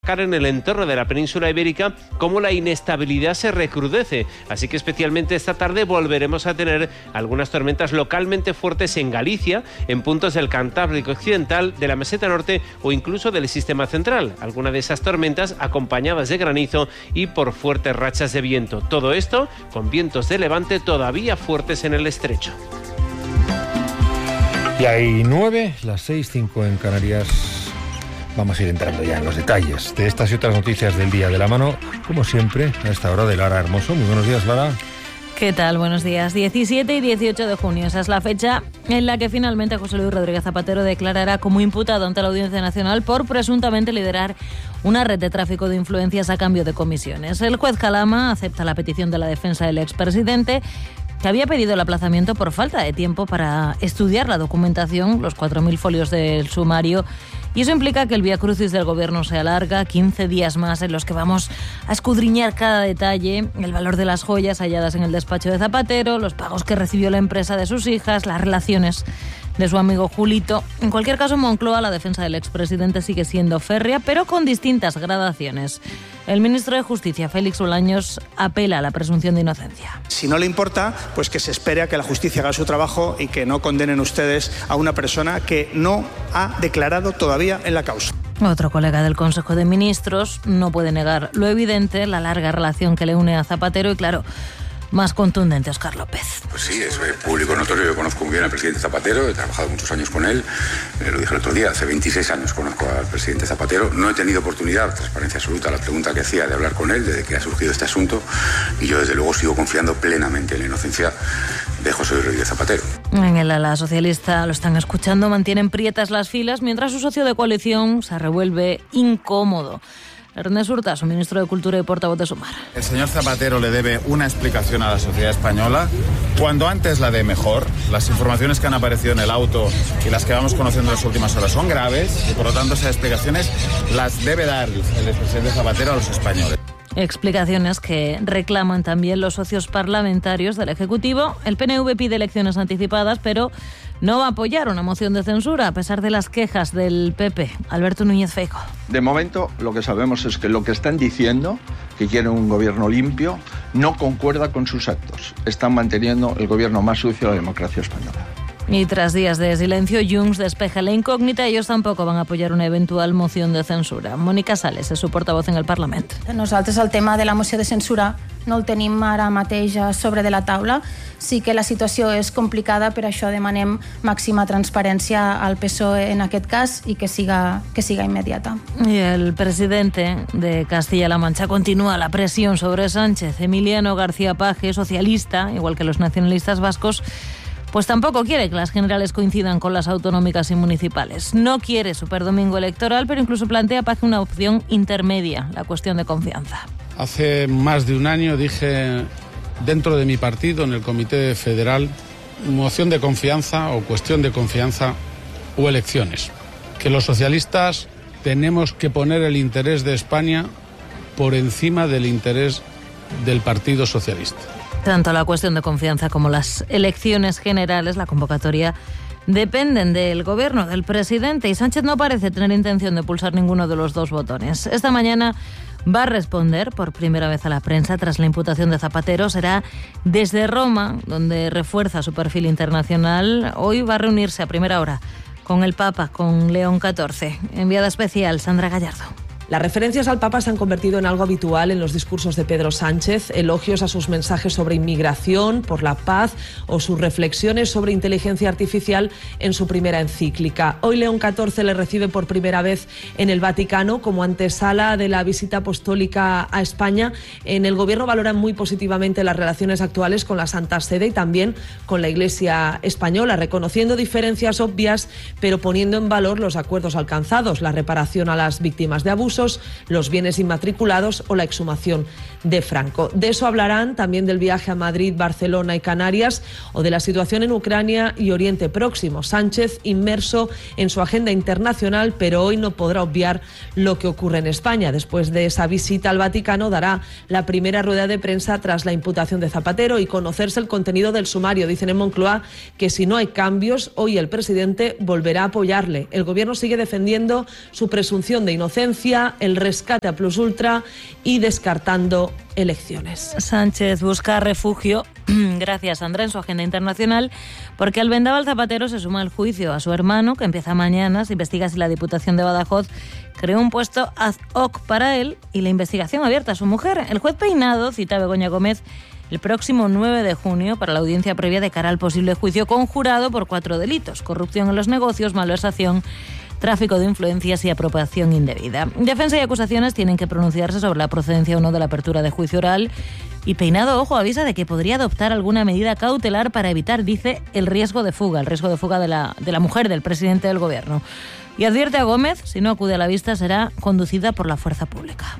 destacar en el entorno de la península ibérica cómo la inestabilidad se recrudece. Así que especialmente esta tarde volveremos a tener algunas tormentas localmente fuertes en Galicia, en puntos del Cantábrico occidental, de la meseta norte o incluso del sistema central. Algunas de esas tormentas acompañadas de granizo y por fuertes rachas de viento. Todo esto con vientos de levante todavía fuertes en el estrecho. Y hay 9, las 6:05 en Canarias. Vamos a ir entrando ya en los detalles de estas y otras noticias del día, de la mano, como siempre, a esta hora de Lara Hermoso. Muy buenos días, Lara. ¿Qué tal? Buenos días. 17 y 18 de junio. Esa es la fecha en la que finalmente José Luis Rodríguez Zapatero declarará como imputado ante la Audiencia Nacional por presuntamente liderar una red de tráfico de influencias a cambio de comisiones. El juez Calama acepta la petición de la defensa del expresidente, que había pedido el aplazamiento por falta de tiempo para estudiar la documentación, los 4.000 folios del sumario. Y eso implica que el viacrucis del Gobierno se alarga 15 días más en los que vamos a escudriñar cada detalle, el valor de las joyas halladas en el despacho de Zapatero, los pagos que recibió la empresa de sus hijas, las relaciones de su amigo Julito. En cualquier caso, en Moncloa la defensa del expresidente sigue siendo férrea, pero con distintas gradaciones. El ministro de Justicia, Félix Bolaños, apela a la presunción de inocencia. Si no le importa, pues que se espere a que la justicia haga su trabajo y que no condenen ustedes a una persona que no ha declarado todavía en la causa. Otro colega del Consejo de Ministros no puede negar lo evidente, la larga relación que le une a Zapatero y, claro, más contundente, Óscar López. Pues sí, es público notorio. Yo conozco muy bien al presidente Zapatero, he trabajado muchos años con él. Lo dije el otro día, hace 26 años conozco al presidente Zapatero. No he tenido oportunidad, transparencia absoluta, la pregunta que hacía, de hablar con él desde que ha surgido este asunto. Y yo, desde luego, sigo confiando plenamente en la inocencia de José Luis Rodríguez Zapatero. En el ala socialista lo están escuchando, mantienen prietas las filas, mientras su socio de coalición se revuelve incómodo. Ernest Urtasun, ministro de Cultura y portavoz de Sumar. El señor Zapatero le debe una explicación a la sociedad española. Cuando antes la dé mejor, las informaciones que han aparecido en el auto y las que vamos conociendo en las últimas horas son graves y por lo tanto esas explicaciones las debe dar el expresidente Zapatero a los españoles. Explicaciones que reclaman también los socios parlamentarios del Ejecutivo. El PNV pide elecciones anticipadas, pero no va a apoyar una moción de censura a pesar de las quejas del PP. Alberto Núñez Feijóo. De momento lo que sabemos es que lo que están diciendo, que quieren un gobierno limpio, no concuerda con sus actos. Están manteniendo el gobierno más sucio de la democracia española. Y tras días de silencio, Junts despeja la incógnita. Ellos tampoco van a apoyar una eventual moción de censura. Mónica Sales és su portavoz en el Parlament. Nosaltres el tema de la moció de censura no el tenim ara mateix sobre de la taula. Sí que la situació és complicada, per això demanem màxima transparència al PSOE en aquest cas i que siga immediata. Y el presidente de Castilla-La Mancha continúa la presión sobre Sánchez. Emiliano García Paje, socialista, igual que los nacionalistas vascos, pues tampoco quiere que las generales coincidan con las autonómicas y municipales. No quiere superdomingo electoral, pero incluso plantea Paje una opción intermedia, la cuestión de confianza. Hace más de un año dije dentro de mi partido, en el Comité Federal, moción de confianza o cuestión de confianza o elecciones. Que los socialistas tenemos que poner el interés de España por encima del interés del Partido Socialista. Tanto la cuestión de confianza como las elecciones generales, la convocatoria, dependen del gobierno, del presidente, y Sánchez no parece tener intención de pulsar ninguno de los dos botones. Esta mañana va a responder por primera vez a la prensa tras la imputación de Zapatero. Será desde Roma, donde refuerza su perfil internacional. Hoy va a reunirse a primera hora con el Papa, con León XIV. Enviada especial, Sandra Gallardo. Las referencias al Papa se han convertido en algo habitual en los discursos de Pedro Sánchez, elogios a sus mensajes sobre inmigración, por la paz o sus reflexiones sobre inteligencia artificial en su primera encíclica. Hoy León XIV le recibe por primera vez en el Vaticano como antesala de la visita apostólica a España. En el Gobierno valoran muy positivamente las relaciones actuales con la Santa Sede y también con la Iglesia española, reconociendo diferencias obvias, pero poniendo en valor los acuerdos alcanzados, la reparación a las víctimas de abusos, los bienes inmatriculados o la exhumación de Franco. De eso hablarán también del viaje a Madrid, Barcelona y Canarias o de la situación en Ucrania y Oriente Próximo. Sánchez inmerso en su agenda internacional, pero hoy no podrá obviar lo que ocurre en España. Después de esa visita al Vaticano dará la primera rueda de prensa tras la imputación de Zapatero y conocerse el contenido del sumario. Dicen en Moncloa que si no hay cambios, hoy el presidente volverá a apoyarle. El gobierno sigue defendiendo su presunción de inocencia Ultra, el rescate a Plus Ultra y descartando elecciones. Sánchez busca refugio, gracias Sandra, en su agenda internacional, porque al vendaval Zapatero se suma al juicio a su hermano, que empieza mañana. Se investiga si la Diputación de Badajoz creó un puesto ad hoc para él y la investigación abierta a su mujer. El juez Peinado cita a Begoña Gómez el próximo 9 de junio para la audiencia previa de cara al posible juicio conjurado por 4 delitos: corrupción en los negocios, malversación, tráfico de influencias y apropiación indebida. Defensa y acusaciones tienen que pronunciarse sobre la procedencia o no de la apertura de juicio oral. Y Peinado, ojo, avisa de que podría adoptar alguna medida cautelar para evitar, dice, el riesgo de fuga de la mujer del presidente del gobierno. Y advierte a Gómez, si no acude a la vista, será conducida por la fuerza pública.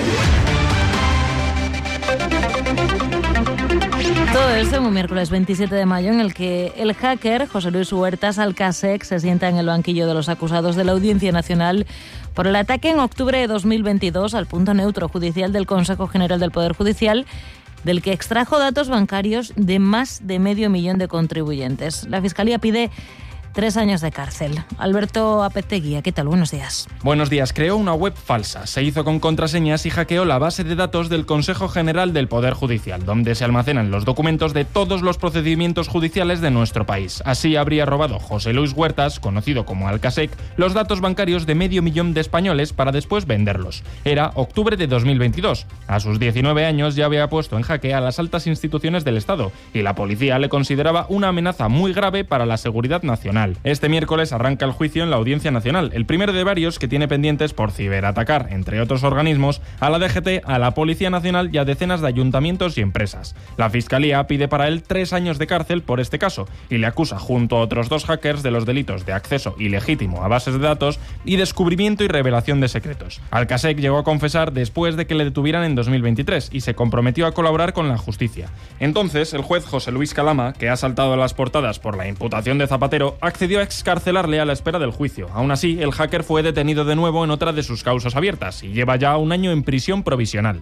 Todo esto en un miércoles 27 de mayo en el que el hacker José Luis Huertas Alcasec se sienta en el banquillo de los acusados de la Audiencia Nacional por el ataque en octubre de 2022 al punto neutro judicial del Consejo General del Poder Judicial, del que extrajo datos bancarios de más de 500.000 de contribuyentes. La Fiscalía pide 3 años de cárcel. Alberto Apeteguía, ¿qué tal? Buenos días. Buenos días. Creó una web falsa, se hizo con contraseñas y hackeó la base de datos del Consejo General del Poder Judicial, donde se almacenan los documentos de todos los procedimientos judiciales de nuestro país. Así habría robado José Luis Huertas, conocido como Alcasec, los datos bancarios de 500.000 de españoles para después venderlos. Era octubre de 2022. A sus 19 años ya había puesto en jaque a las altas instituciones del Estado y la policía le consideraba una amenaza muy grave para la seguridad nacional. Este miércoles arranca el juicio en la Audiencia Nacional, el primero de varios que tiene pendientes por ciberatacar, entre otros organismos, a la DGT, a la Policía Nacional y a decenas de ayuntamientos y empresas. La Fiscalía pide para él 3 años de cárcel por este caso y le acusa junto a otros 2 hackers de los delitos de acceso ilegítimo a bases de datos y descubrimiento y revelación de secretos. Alcasec llegó a confesar después de que le detuvieran en 2023 y se comprometió a colaborar con la justicia. Entonces, el juez José Luis Calama, que ha saltado a las portadas por la imputación de Zapatero, accedió a excarcelarle a la espera del juicio. Aún así, el hacker fue detenido de nuevo en otra de sus causas abiertas y lleva ya 1 año en prisión provisional.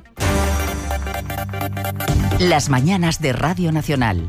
Las mañanas de Radio Nacional.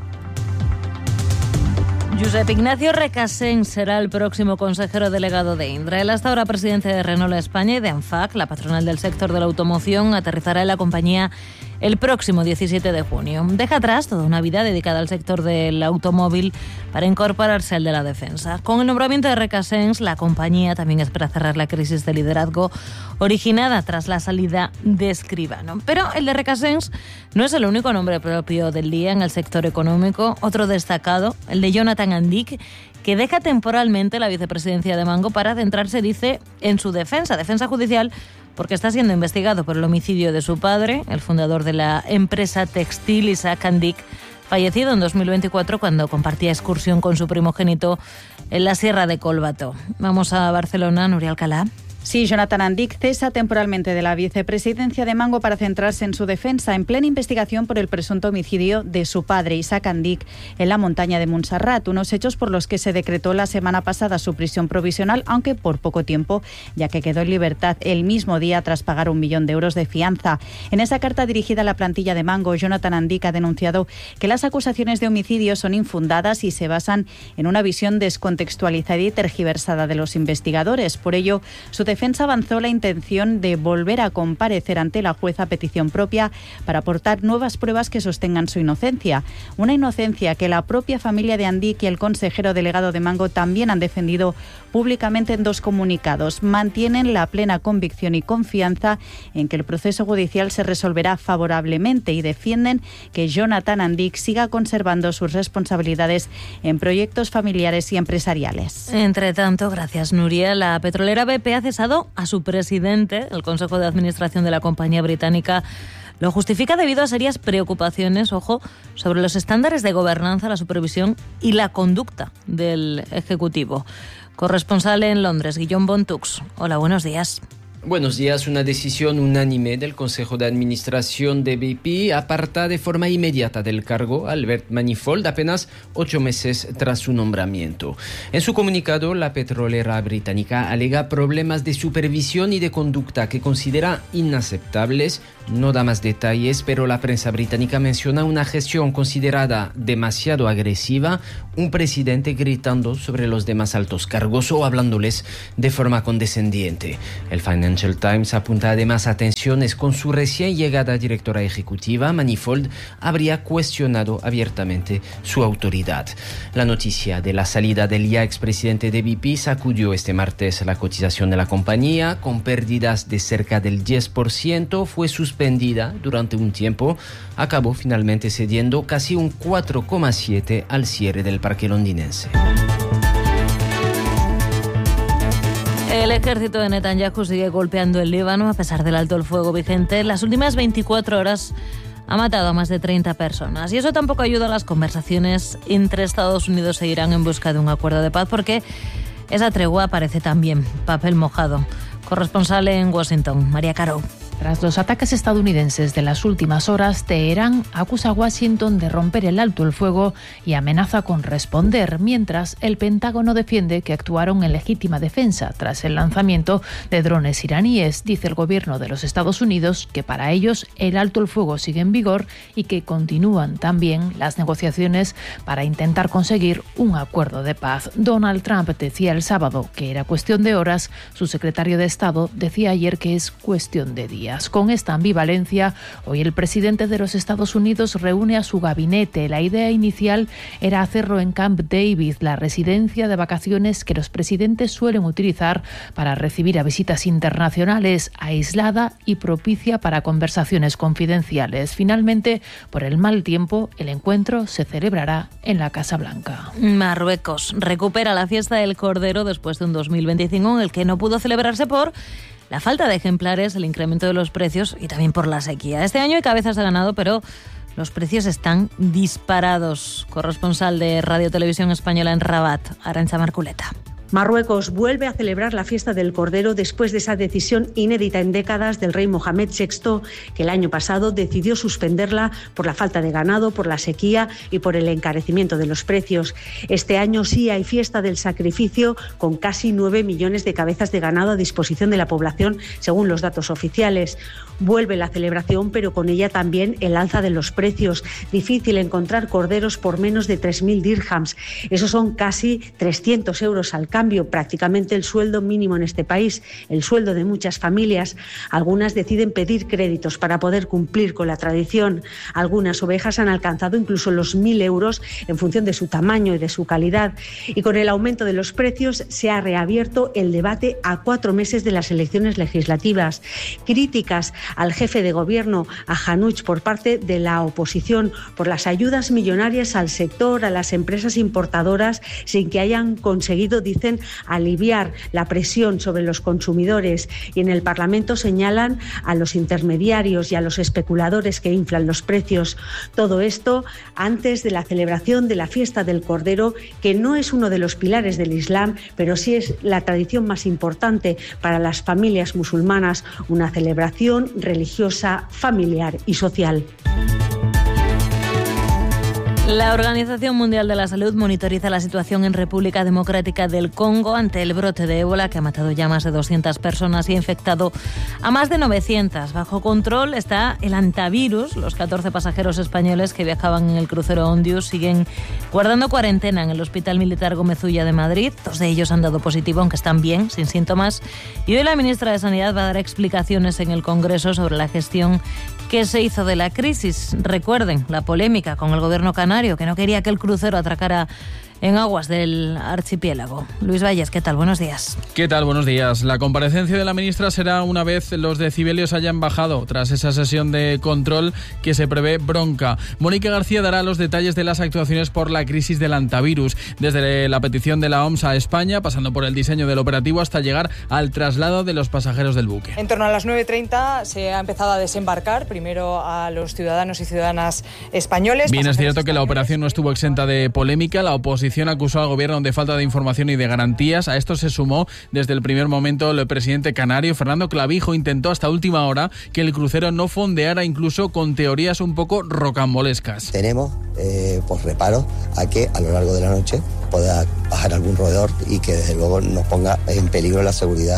Josep Ignacio Recasens será el próximo consejero delegado de Indra. El hasta ahora presidente de Renault España y de ANFAC, la patronal del sector de la automoción, aterrizará en la compañía el próximo 17 de junio. Deja atrás toda una vida dedicada al sector del automóvil para incorporarse al de la defensa. Con el nombramiento de Recasens, la compañía también espera cerrar la crisis de liderazgo originada tras la salida de Escribano. Pero el de Recasens no es el único nombre propio del día en el sector económico. Otro destacado, el de Jonathan Andic, que deja temporalmente la vicepresidencia de Mango para centrarse, dice, en su defensa judicial, porque está siendo investigado por el homicidio de su padre, el fundador de la empresa textil Isaac Andic, fallecido en 2024 cuando compartía excursión con su primogénito en la Sierra de Colbato. Vamos a Barcelona, Nuria Alcalá. Sí, Jonathan Andic cesa temporalmente de la vicepresidencia de Mango para centrarse en su defensa, en plena investigación por el presunto homicidio de su padre, Isaac Andic, en la montaña de Montserrat, unos hechos por los que se decretó la semana pasada su prisión provisional, aunque por poco tiempo, ya que quedó en libertad el mismo día tras pagar 1 millón de euros de fianza. En esa carta dirigida a la plantilla de Mango, Jonathan Andic ha denunciado que las acusaciones de homicidio son infundadas y se basan en una visión descontextualizada y tergiversada de los investigadores. Por ello, su defensa avanzó la intención de volver a comparecer ante la jueza a petición propia para aportar nuevas pruebas que sostengan su inocencia. Una inocencia que la propia familia de Andic y el consejero delegado de Mango también han defendido públicamente en 2 comunicados. Mantienen la plena convicción y confianza en que el proceso judicial se resolverá favorablemente y defienden que Jonathan Andic siga conservando sus responsabilidades en proyectos familiares y empresariales. Entre tanto, gracias Nuria, la petrolera BP ha cesado a su presidente. El Consejo de Administración de la compañía británica lo justifica debido a serias preocupaciones, ojo, sobre los estándares de gobernanza, la supervisión y la conducta del Ejecutivo. Corresponsal en Londres, Guillaume Bontux. Hola, buenos días. Buenos días. Una decisión unánime del Consejo de Administración de BP aparta de forma inmediata del cargo a Albert Manifold apenas 8 meses tras su nombramiento. En su comunicado, la petrolera británica alega problemas de supervisión y de conducta que considera inaceptables, no da más detalles, pero la prensa británica menciona una gestión considerada demasiado agresiva, un presidente gritando sobre los demás altos cargos o hablándoles de forma condescendiente. El Financial Times apunta además a tensiones con su recién llegada directora ejecutiva. Manifold habría cuestionado abiertamente su autoridad. La noticia de la salida del ya expresidente de BP sacudió este martes la cotización de la compañía, con pérdidas de cerca del 10%, fue suspendida durante un tiempo, acabó finalmente cediendo casi un 4,7% al cierre del parque londinense. El ejército de Netanyahu sigue golpeando el Líbano a pesar del alto el fuego vigente. En las últimas 24 horas ha matado a más de 30 personas. Y eso tampoco ayuda a las conversaciones entre Estados Unidos e Irán en busca de un acuerdo de paz, porque esa tregua parece también papel mojado. Corresponsal en Washington, María Caro. Tras los ataques estadounidenses de las últimas horas, Teherán acusa a Washington de romper el alto el fuego y amenaza con responder, mientras el Pentágono defiende que actuaron en legítima defensa tras el lanzamiento de drones iraníes. Dice el gobierno de los Estados Unidos que para ellos el alto el fuego sigue en vigor y que continúan también las negociaciones para intentar conseguir un acuerdo de paz. Donald Trump decía el sábado que era cuestión de horas, su secretario de Estado decía ayer que es cuestión de días. Con esta ambivalencia, hoy el presidente de los Estados Unidos reúne a su gabinete. La idea inicial era hacerlo en Camp David, la residencia de vacaciones que los presidentes suelen utilizar para recibir a visitas internacionales, aislada y propicia para conversaciones confidenciales. Finalmente, por el mal tiempo, el encuentro se celebrará en la Casa Blanca. Marruecos recupera la fiesta del Cordero después de un 2025 en el que no pudo celebrarse por la falta de ejemplares, el incremento de los precios y también por la sequía. Este año hay cabezas de ganado, pero los precios están disparados. Corresponsal de Radio Televisión Española en Rabat, Arantxa Marculeta. Marruecos vuelve a celebrar la fiesta del Cordero después de esa decisión inédita en décadas del rey Mohamed VI, que el año pasado decidió suspenderla por la falta de ganado, por la sequía y por el encarecimiento de los precios. Este año sí hay fiesta del sacrificio, con casi 9 millones de cabezas de ganado a disposición de la población, según los datos oficiales. Vuelve la celebración, pero con ella también el alza de los precios. Difícil encontrar corderos por menos de 3.000 dirhams. Esos son casi 300 euros al cambio, prácticamente el sueldo mínimo en este país, el sueldo de muchas familias. Algunas deciden pedir créditos para poder cumplir con la tradición. Algunas ovejas han alcanzado incluso los 1.000 euros en función de su tamaño y de su calidad. Y con el aumento de los precios se ha reabierto el debate a 4 meses de las elecciones legislativas. Críticas al jefe de gobierno, a Hanouch, por parte de la oposición por las ayudas millonarias al sector, a las empresas importadoras, sin que hayan conseguido, dicen, aliviar la presión sobre los consumidores. Y en el Parlamento señalan a los intermediarios y a los especuladores que inflan los precios. Todo esto antes de la celebración de la fiesta del Cordero, que no es uno de los pilares del Islam, pero sí es la tradición más importante para las familias musulmanas, una celebración religiosa, familiar y social. La Organización Mundial de la Salud monitoriza la situación en República Democrática del Congo ante el brote de ébola que ha matado ya más de 200 personas y ha infectado a más de 900. Bajo control está el antivirus. Los 14 pasajeros españoles que viajaban en el crucero Ondius siguen guardando cuarentena en el Hospital Militar Gómez Ulla de Madrid. 2 de ellos han dado positivo, aunque están bien, sin síntomas. Y hoy la ministra de Sanidad va a dar explicaciones en el Congreso sobre la gestión que se hizo de la crisis. Recuerden la polémica con el gobierno canario, que no quería que el crucero atracara en aguas del archipiélago. Luis Valles, ¿qué tal? Buenos días. ¿Qué tal? Buenos días. La comparecencia de la ministra será una vez los decibelios hayan bajado tras esa sesión de control que se prevé bronca. Mónica García dará los detalles de las actuaciones por la crisis del antivirus, desde la petición de la OMS a España, pasando por el diseño del operativo hasta llegar al traslado de los pasajeros del buque. En torno a las 9:30 se ha empezado a desembarcar primero a los ciudadanos y ciudadanas españoles. Bien, es cierto que la operación no estuvo exenta de polémica. La oposición acusó al gobierno de falta de información y de garantías. A esto se sumó desde el primer momento el presidente canario, Fernando Clavijo. Intentó hasta última hora que el crucero no fondeara, incluso con teorías un poco rocambolescas. Tenemos reparo a que a lo largo de la noche pueda bajar algún roedor y que desde luego nos ponga en peligro la seguridad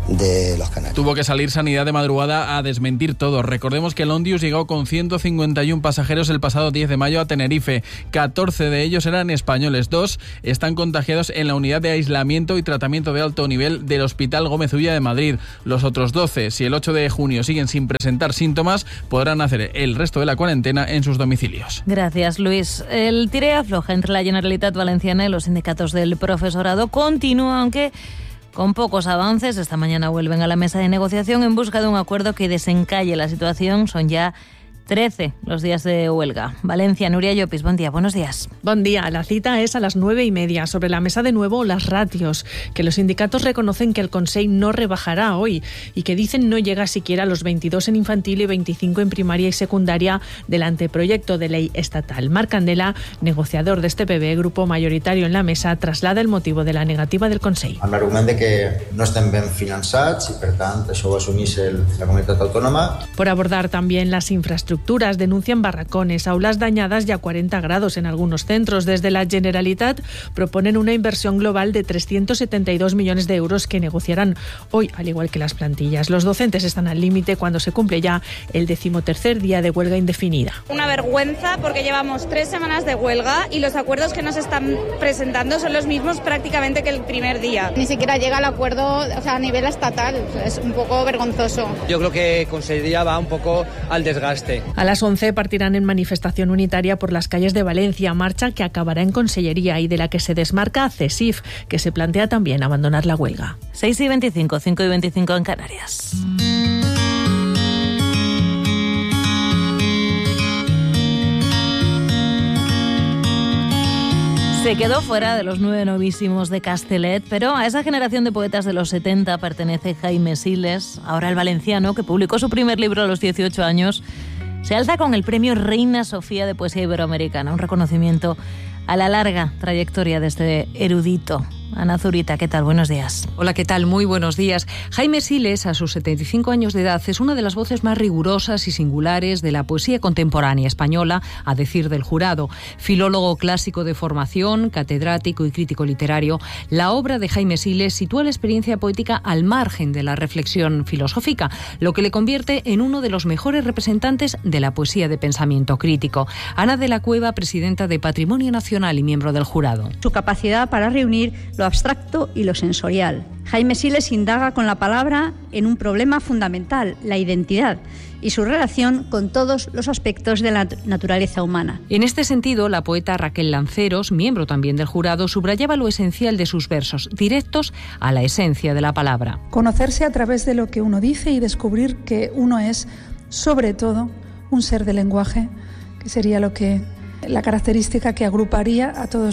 de los canarios. Tuvo que salir Sanidad de madrugada a desmentir todo. Recordemos que el Ondius llegó con 151 pasajeros el pasado 10 de mayo a Tenerife. 14 de ellos eran españoles. 2 están contagiados en la unidad de aislamiento y tratamiento de alto nivel del Hospital Gómez Ulla de Madrid. Los otros 12, si el 8 de junio siguen sin presentar síntomas, podrán hacer el resto de la cuarentena en sus domicilios. Gracias, Luis. El tire y afloja entre la Generalitat Valenciana y los sindicatos del profesorado continúa, aunque con pocos avances. Esta mañana vuelven a la mesa de negociación en busca de un acuerdo que desencalle la situación. Son ya 13 los días de huelga. Valencia, Nuria Llopis, buen día, buenos días. Buen día, la cita es a las 9:30. Sobre la mesa de nuevo las ratios, que los sindicatos reconocen que el Consell no rebajará hoy y que dicen no llega siquiera a los 22 en infantil y 25 en primaria y secundaria del anteproyecto de ley estatal. Marc Candela, negociador de este PB, grupo mayoritario en la mesa, traslada el motivo de la negativa del Consell. Amb l'argument de que no estem ben finançats i per tant això ho assumís la comunitat autònoma. Por abordar también las infraestructuras, denuncian barracones, aulas dañadas y a 40 grados en algunos centros. Desde la Generalitat proponen una inversión global de 372 millones de euros que negociarán hoy, al igual que las plantillas. Los docentes están al límite cuando se cumple ya el 13º día de huelga indefinida. Una vergüenza porque llevamos 3 semanas de huelga y los acuerdos que nos están presentando son los mismos prácticamente que el primer día. Ni siquiera llega el acuerdo, a nivel estatal. Es un poco vergonzoso. Yo creo que Consellería va un poco al desgaste. A las 11 partirán en manifestación unitaria por las calles de Valencia, marcha que acabará en Consellería y de la que se desmarca CESIF, que se plantea también abandonar la huelga. 6:25, 5:25 en Canarias. Se quedó fuera de los 9 novísimos de Castellet, pero a esa generación de poetas de los 70 pertenece Jaime Siles, ahora el valenciano, que publicó su primer libro a los 18 años. Se alza con el premio Reina Sofía de Poesía Iberoamericana, un reconocimiento a la larga trayectoria de este erudito. Ana Zurita, ¿qué tal? Buenos días. Hola, ¿qué tal? Muy buenos días. Jaime Siles, a sus 75 años de edad, es una de las voces más rigurosas y singulares de la poesía contemporánea española, a decir del jurado. Filólogo clásico de formación, catedrático y crítico literario, la obra de Jaime Siles sitúa la experiencia poética al margen de la reflexión filosófica, lo que le convierte en uno de los mejores representantes de la poesía de pensamiento crítico. Ana de la Cueva, presidenta de Patrimonio Nacional y miembro del jurado. Su capacidad para reunir lo abstracto y lo sensorial. Jaime Siles indaga con la palabra en un problema fundamental, la identidad, y su relación con todos los aspectos de la naturaleza humana. En este sentido, la poeta Raquel Lanceros, miembro también del jurado, subrayaba lo esencial de sus versos, directos a la esencia de la palabra. Conocerse a través de lo que uno dice y descubrir que uno es, sobre todo, un ser de lenguaje, que sería la característica que agruparía a todos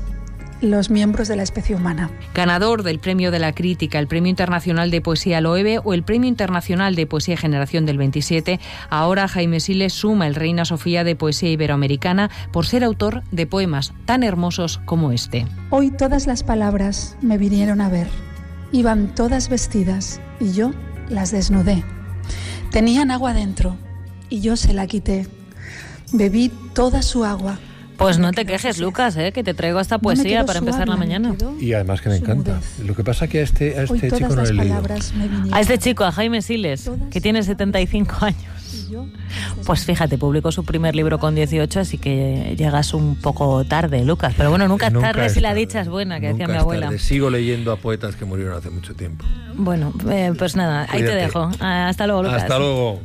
los miembros de la especie humana. Ganador del Premio de la Crítica, el Premio Internacional de Poesía Loewe o el Premio Internacional de Poesía Generación del 27, ahora Jaime Siles suma el Reina Sofía de Poesía Iberoamericana por ser autor de poemas tan hermosos como este. Hoy todas las palabras me vinieron a ver, iban todas vestidas y yo las desnudé. Tenían agua dentro y yo se la quité. Bebí toda su agua. Pues no te quejes, Lucas, que te traigo esta poesía para empezar la mañana. Y además que me encanta. Lo que pasa que a este chico no le he leído. A este chico, a Jaime Siles, que tiene 75 años. Pues fíjate, publicó su primer libro con 18, así que llegas un poco tarde, Lucas. Pero bueno, nunca es tarde si la dicha es buena, que decía mi abuela. Tarde. Sigo leyendo a poetas que murieron hace mucho tiempo. Bueno, pues nada, ahí te dejo. Hasta luego, Lucas. Hasta luego.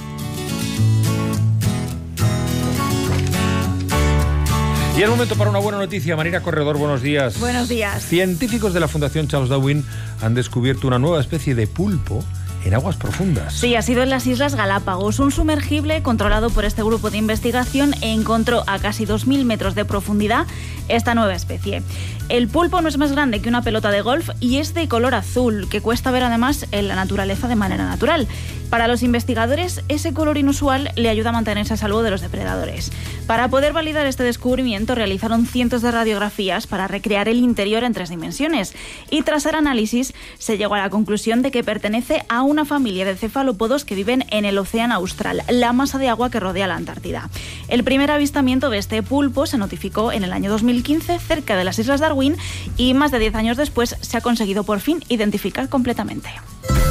Y es momento para una buena noticia. Marina Corredor, buenos días. Buenos días. Científicos de la Fundación Charles Darwin han descubierto una nueva especie de pulpo en aguas profundas. Sí, ha sido en las Islas Galápagos. Un sumergible controlado por este grupo de investigación encontró a casi 2.000 metros de profundidad esta nueva especie. El pulpo no es más grande que una pelota de golf y es de color azul, que cuesta ver además en la naturaleza de manera natural. Para los investigadores, ese color inusual le ayuda a mantenerse a salvo de los depredadores. Para poder validar este descubrimiento, realizaron cientos de radiografías para recrear el interior en 3 dimensiones. Y tras el análisis, se llegó a la conclusión de que pertenece a una familia de cefalópodos que viven en el Océano Austral, la masa de agua que rodea la Antártida. El primer avistamiento de este pulpo se notificó en el año 2015 cerca de las Islas Darwin y más de 10 años después se ha conseguido por fin identificar completamente.